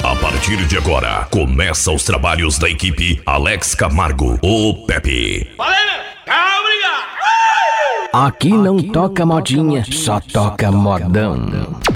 A partir de agora, começa os trabalhos da equipe Alex Camargo, o Pepe. Aqui não toca modinha, só toca modão.